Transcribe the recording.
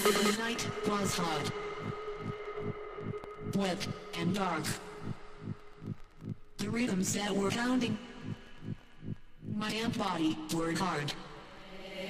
The night was hot, wet, and dark. The rhythms that were pounding my body were hard.